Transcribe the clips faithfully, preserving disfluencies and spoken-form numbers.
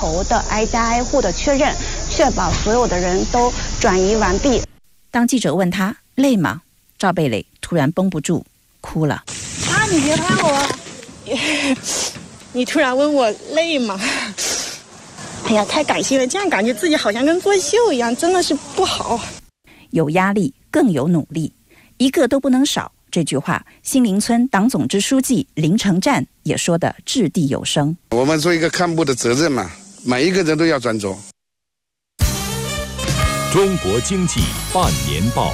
头的挨家挨户的确认，确保所有的人都转移完毕。 当记者问他累吗，赵蓓蕾突然绷不住哭了。 啊，你别拍我！你突然问我累吗？哎呀，太感谢了，这样感觉自己好像跟作秀一样，真的是不好。 有压力更有努力，一个都不能少。这句话，新林村党总支书记林成战也说得掷地有声。 我们做一个干部的责任嘛，每一个人都要专注。 中国经济半年报。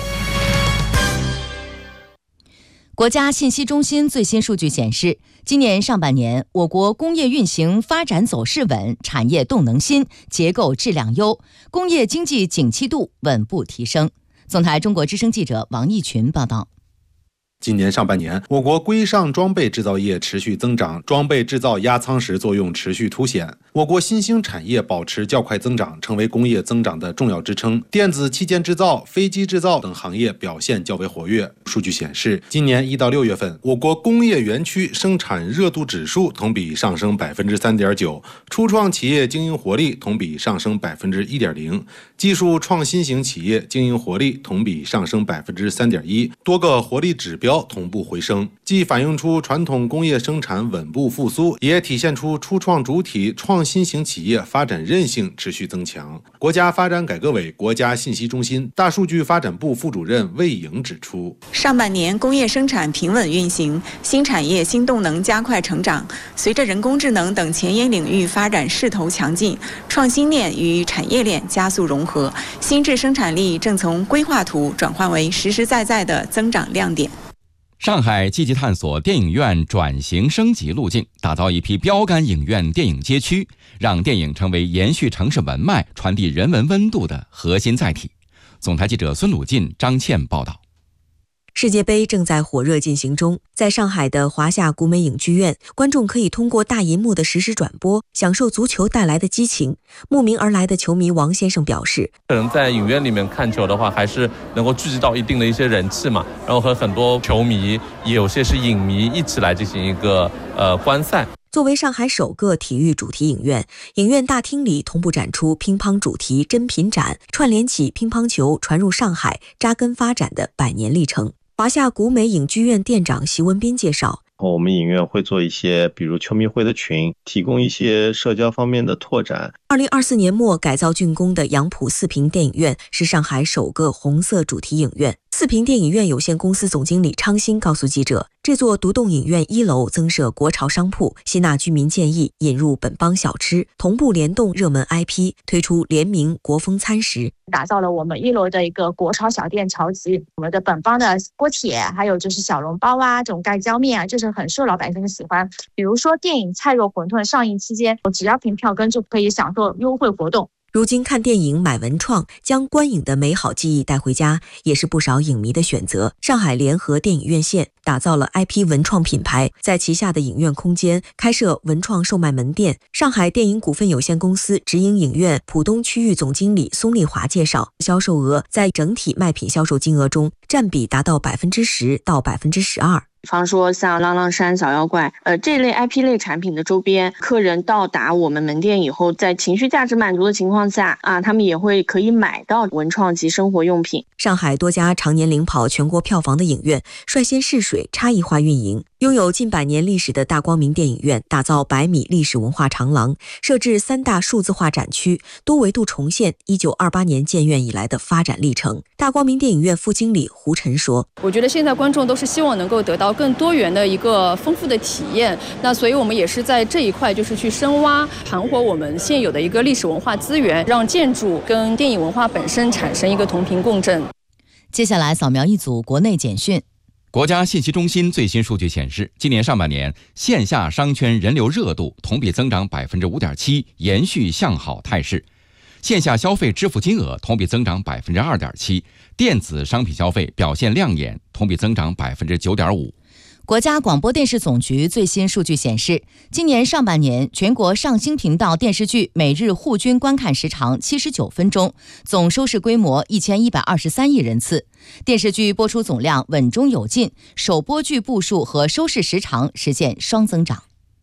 国家信息中心最新数据显示，今年上半年，我国工业运行发展走势稳，产业动能新，结构质量优，工业经济景气度稳步提升。总台中国之声记者王义群报道。 今年上半年，我国规上装备制造业持续增长，装备制造压舱石作用持续凸显。我国新兴产业保持较快增长，成为工业增长的重要支撑。电子器件制造、飞机制造等行业表现较为活跃。数据显示，今年一到六月份，我国工业园区生产热度指数同比上升百分之三点九，初创企业经营活力同比上升百分之一点零，技术创新型企业经营活力同比上升百分之三点一，多个活力指标同步回升，既反映出传统工业生产稳步复苏，也体现出初创主体创新型企业发展韧性持续增强。国家发展改革委国家信息中心大数据发展部副主任魏颖指出， 上半年工业生产平稳运行，新产业新动能加快成长。随着人工智能等前沿领域发展势头强劲，创新链与产业链加速融合，新质生产力正从规划图转换为实实在在的增长亮点。 上海积极探索电影院转型升级路径，打造一批标杆影院电影街区，让电影成为延续城市文脉、传递人文温度的核心载体。总台记者孙鲁进、张倩报道。 世界杯正在火热进行中，在上海的华夏古美影剧院，观众可以通过大银幕的实时转播，享受足球带来的激情。慕名而来的球迷王先生表示， 可能在影院里面看球的话，还是能够聚集到一定的一些人气嘛，然后和很多球迷，也有些是影迷一起来进行一个呃观赛。 作为上海首个体育主题影院，影院大厅里同步展出乒乓主题珍品展，串联起乒乓球传入上海、扎根发展的百年历程。华夏古美影剧院店长席文斌介绍， 我们影院会做一些比如球迷会的群，提供一些社交方面的拓展。 二零二四年末改造竣工的杨浦四平电影院是上海首个红色主题影院。四平电影院有限公司总经理昌兴告诉记者，这座独栋影院一楼增设国潮商铺，吸纳居民建议引入本帮小吃，同步联动热门 I P， 推出联名国风餐食， 打造了我们一楼的一个国潮小店潮集，我们的本帮的锅贴，还有就是小笼包啊，这种盖浇面啊，就是很受老百姓的喜欢。比如说电影《菜肉馄饨》上映期间，只要凭票根就可以享受优惠活动。 如今看电影买文创，将观影的美好记忆带回家，也是不少影迷的选择。上海联合电影院线打造了 I P 文创品牌，在旗下的影院空间开设文创售卖门店。上海电影股份有限公司直营影院浦东区域总经理松丽华介绍，销售额在整体卖品销售金额中占比达到百分之十到百分之十二。 比方说像浪浪山、小妖怪，呃，这类 I P 类产品的周边，客人到达我们门店以后，在情绪价值满足的情况下啊，他们也会可以买到文创及生活用品。 上海多家常年领跑全国票房的影院率先试水差异化运营。拥有近百年历史的大光明电影院打造百米历史文化长廊，设置三大数字化展区，多维度重现一九二八年建院以来的发展历程。大光明电影院副经理胡晨说， 我觉得现在观众都是希望能够得到更多元的一个丰富的体验，那所以我们也是在这一块就是去深挖盘活我们现有的一个历史文化资源，让建筑跟电影文化本身产生一个同频共振。 接下来扫描一组国内简讯。 国家信息中心最新数据显示，今年上半年线下商圈人流热度同比增长百分之五点七，延续向好态势。线下消费支付金额同比增长百分之二点七，电子商品消费表现亮眼，同比增长百分之九点五。 国家广播电视总局最新数据显示，今年上半年全国上星频道电视剧每日户均观看时长七十九分钟，总收视规模一千一百二十三亿人次，电视剧播出总量稳中有进，首播剧部数和收视时长实现双增长。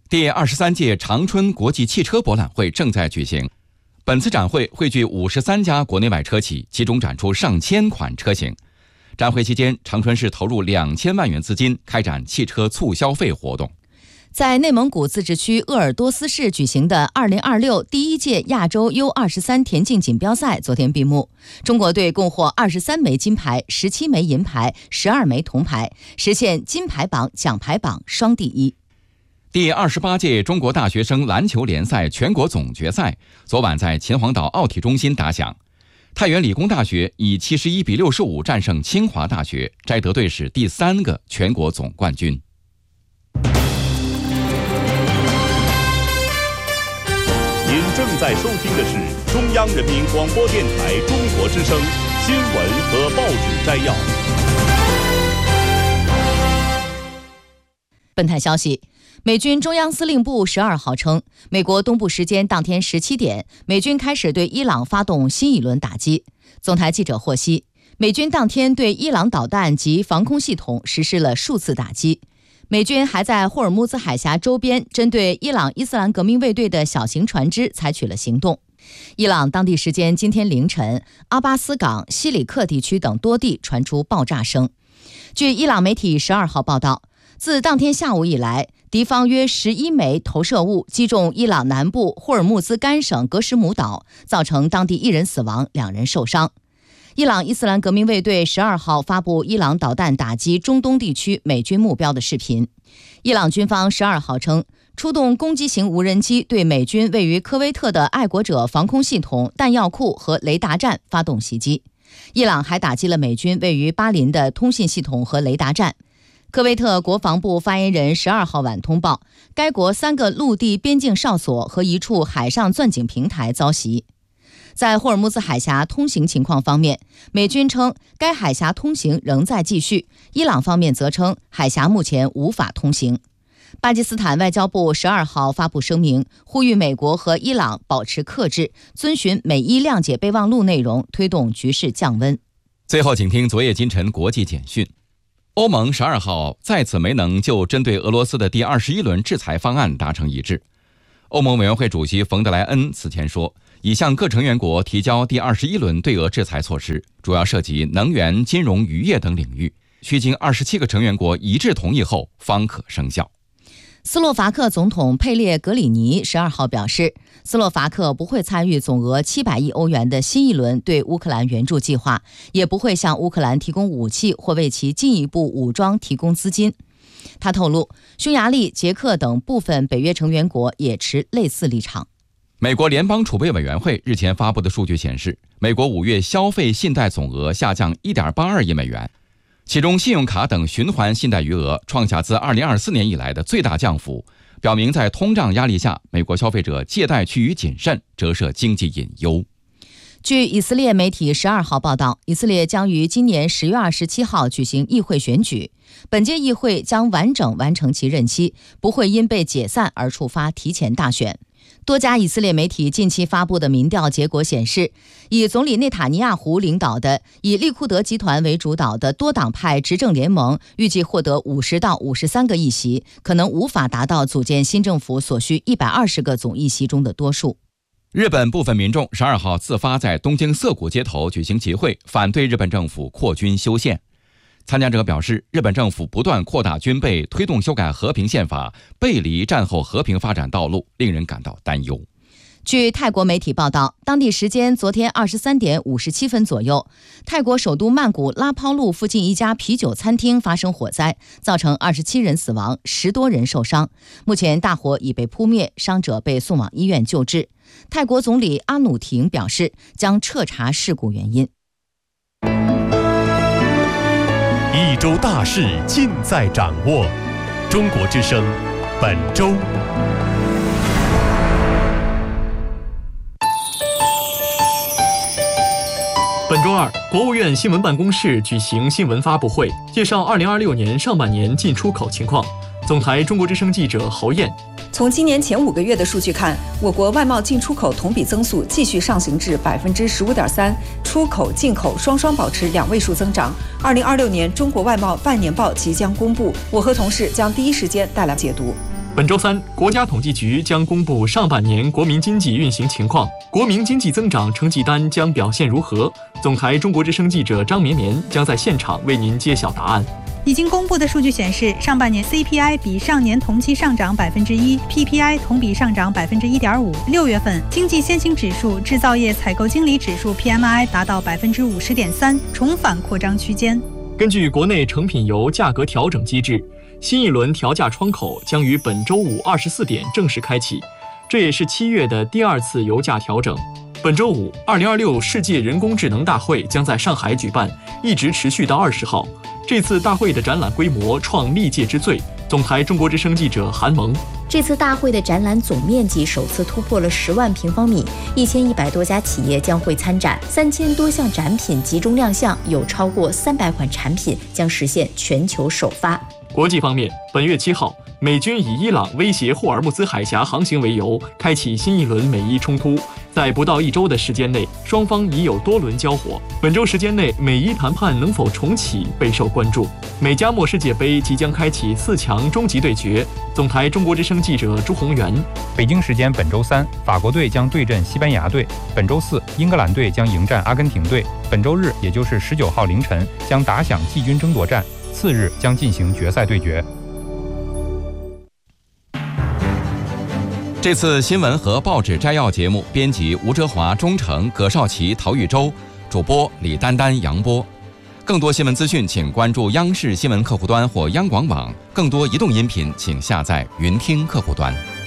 第二十三届长春国际汽车博览会正在举行。本次展会汇聚五十三家国内外车企，集中展出上千款车型。展会期间，长春市投入两千万元资金开展汽车促消费活动。 在内蒙古自治区鄂尔多斯市举行的二零二六第一届亚洲 U 二十三 田径锦标赛昨天闭幕，中国队共获二十三枚金牌、十七枚银牌、十二枚铜牌，实现金牌榜、奖牌榜双第一。 第二十八届中国大学生篮球联赛全国总决赛昨晚在秦皇岛奥体中心打响，太原理工大学以七十一比六十五战胜清华大学，摘得队史第三个全国总冠军。 您正在收听的是中央人民广播电台中国之声新闻和报纸摘要。 本台消息，美军中央司令部十二号称，美国东部时间当天十七点，美军开始对伊朗发动新一轮打击。总台记者获悉，美军当天对伊朗导弹及防空系统实施了数次打击。美军还在霍尔木兹海峡周边针对伊朗伊斯兰革命卫队的小型船只采取了行动。伊朗当地时间今天凌晨，阿巴斯港、西里克地区等多地传出爆炸声。据伊朗媒体十二号报道，自当天下午以来，敌方约十一枚投射物击中伊朗南部霍尔木兹干省格什姆岛，造成当地一人死亡，两人受伤。伊朗伊斯兰革命卫队十二号发布伊朗导弹打击中东地区美军目标的视频。伊朗军方十二号称，出动攻击型无人机对美军位于科威特的爱国者防空系统、弹药库和雷达站发动袭击。伊朗还打击了美军位于巴林的通信系统和雷达站。科威特国防部发言人十二号晚通报，该国三个陆地边境哨所和一处海上钻井平台遭袭。在霍尔木兹海峡通行情况方面，美军称该海峡通行仍在继续，伊朗方面则称海峡目前无法通行。巴基斯坦外交部十二号发布声明，呼吁美国和伊朗保持克制，遵循美伊谅解备忘录内容，推动局势降温。 最后，请听昨夜今晨国际简讯。欧盟十二号再次没能就针对俄罗斯的第二十一轮制裁方案达成一致。欧盟委员会主席冯德莱恩此前说，已向各成员国提交第二十一轮对俄制裁措施，主要涉及能源、金融、渔业等领域，需经二十七个成员国一致同意后方可生效。 斯洛伐克总统佩列格里尼十二号表示，斯洛伐克不会参与总额七百亿欧元的新一轮对乌克兰援助计划，也不会向乌克兰提供武器或为其进一步武装提供资金。他透露，匈牙利、捷克等部分北约成员国也持类似立场。 美国联邦储备委员会日前发布的数据显示，美国五月消费信贷总额下降 一点八二亿美元，其中信用卡等循环信贷余额创下自二零二四年以来的最大降幅，表明在通胀压力下，美国消费者借贷趋于谨慎，折射经济隐忧。 据以色列媒体十二号报道，以色列将于今年十月二十七号举行议会选举，本届议会将完整完成其任期，不会因被解散而触发提前大选。多家以色列媒体近期发布的民调结果显示，以总理内塔尼亚胡领导的以利库德集团为主导的多党派执政联盟预计获得五十到五十三个议席，可能无法达到组建新政府所需一百二十个总议席中的多数。 日本部分民众十二号自发在东京涩谷街头举行集会，反对日本政府扩军修宪。参加者表示，日本政府不断扩大军备，推动修改和平宪法，背离战后和平发展道路，令人感到担忧。 据泰国媒体报道，当地时间昨天二十三点五十七分左右，泰国首都曼谷拉泡路附近一家啤酒餐厅发生火灾，造成二十七人死亡，十多人受伤。目前大火已被扑灭，伤者被送往医院救治。泰国总理阿努廷表示，将彻查事故原因。 一周大事尽在掌握，中国之声本周。 本周二，国务院新闻办公室举行新闻发布会，介绍二零二六年上半年进出口情况。总台中国之声记者侯燕。 从今年前五个月的数据看，我国外贸进出口同比增速继续上行至百分之十五点三，出口、进口双双保持两位数增长。二零二六年中国外贸半年报即将公布，我和同事将第一时间带来解读。 本周三，国家统计局将公布上半年国民经济运行情况，国民经济增长成绩单将表现如何？总台中国之声记者张绵绵将在现场为您揭晓答案。 已经公布的数据显示，上半年 C P I 比上年同期上涨百分之一 ，P P I 同比上涨百分之一点五。六月份经济先行指数、制造业采购经理指数 P M I 达到百分之五十点三，重返扩张区间。 根据国内成品油价格调整机制，新一轮调价窗口将于本周五二十四点正式开启，这也是七月的第二次油价调整。本周五，二零二六世界人工智能大会将在上海举办，一直持续到二十号。这次大会的展览规模创历届之最。总台中国之声记者韩萌。 这次大会的展览总面积首次突破了十万平方米，一千一百多家企业将会参展，三千多项展品集中亮相，有超过三百款产品将实现全球首发。 国际方面，本月七号，美军以伊朗威胁霍尔木兹海峡航行为由，开启新一轮美伊冲突。在不到一周的时间内，双方已有多轮交火。本周时间内，美伊谈判能否重启备受关注。美加墨世界杯即将开启四强终极对决。总台中国之声记者朱宏元。 北京时间本周三，法国队将对阵西班牙队；本周四，英格兰队将迎战阿根廷队；本周日，也就是十九号凌晨，将打响季军争夺战。次日将进行决赛对决。 这次新闻和报纸摘要节目，编辑吴哲华、钟诚、葛少奇、陶玉洲，主播李丹丹、杨波。更多新闻资讯，请关注央视新闻客户端或央广网；更多移动音频，请下载云听客户端。